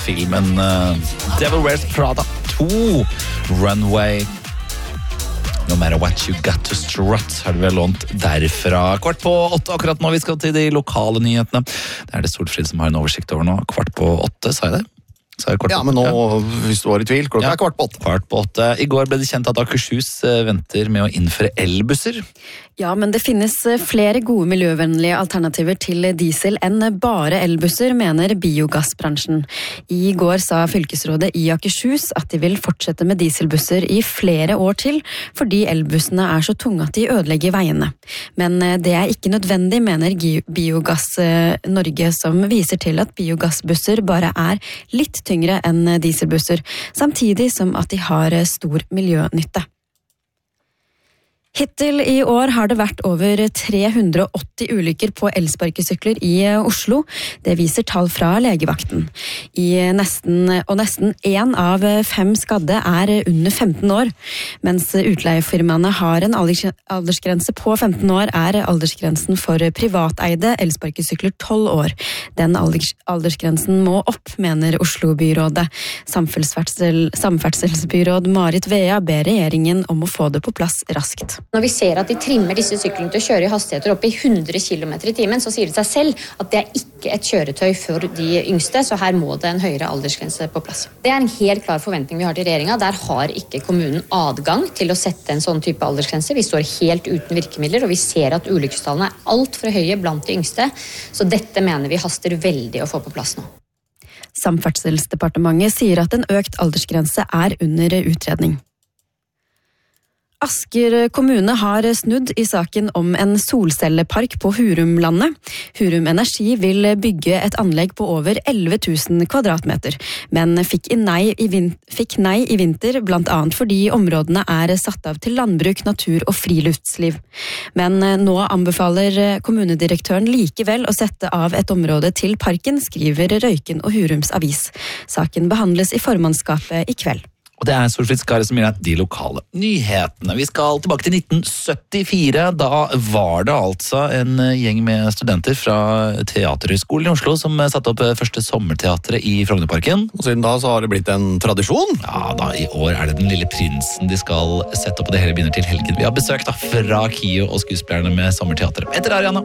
filmen Devil Wears Prada 2 Runway. No matter what you got to strut, har du vel lånt derfra. 7:15 akkurat nå, vi skal til de lokale nyhetene. Det det Solfrid som har en oversikt over nå. 7:15, sa jeg det? Ja, men nå, hvis du var i tvil, klokka 7:15. 7:15. I går ble det kjent at Akershus venter med å innføre elbusser. Ja, men det finnes flere gode miljøvennlige alternativer til diesel enn bare elbusser, mener biogassbransjen. I går sa fylkesrådet i Akershus at de vil fortsette med dieselbusser i flere år til, fordi elbussene så tunge at de ødelegger veiene. Men det ikke nødvendig, mener Biogass Norge, som viser til at biogassbusser bare litt tyngre enn dieselbusser, samtidig som at de har stor miljønytte. Hittil i år har det vært over 380 ulykker på elsparkesykler i Oslo. Det viser tall fra legevakten. Nesten 1 av 5 skadde under 15 år. Mens utleiefirmaene har en aldersgrense på 15 år, aldersgrensen for privateide elsparkesykler 12 år. Den aldersgrensen må opp, mener Oslo-byrådet. Samferdselsbyråd Marit Vea ber regjeringen om å få det på plass raskt. Når vi ser at de trimmer disse syklene til å kjøre i hastigheter opp i 100 km i timen, så sier det seg selv at det ikke et kjøretøy for de yngste, så her må det en høyere aldersgrense på plass. Det en helt klar forventning vi har til regjeringen. Der har ikke kommunen adgang til å sette en sånn type aldersgrense. Vi står helt uten virkemidler, og vi ser at ulykkestallene alt for høye blant de yngste, så dette mener vi haster veldig å få på plass nå. Samferdselsdepartementet sier at en økt aldersgrense under utredning. Asker kommune har snudd i saken om en solcellepark på Hurumlandet. Hurum Energi vil bygge et anlegg på over 11 000 kvadratmeter, men fikk nei i vinter, blant annet fordi områdene satt av til landbruk, natur og friluftsliv. Men nå anbefaler kommunedirektøren likevel å sette av et område til parken, skriver Røyken og Hurums avis. Saken behandles i formannskapet i kveld. Og det Solfrid Skare som gir deg de lokale nyhetene. Vi skal tilbake til 1974. Da var det altså en gjeng med studenter fra Teaterhøgskolen i Oslo som satte opp første sommerteatret i Frognerparken. Og siden da så har det blitt en tradisjon. Ja, da i år det Den lille prinsen de skal sette opp, og det hele begynner til helgen. Vi har besøk fra KIO og skuespillerne med sommerteatret. Etter Ariana.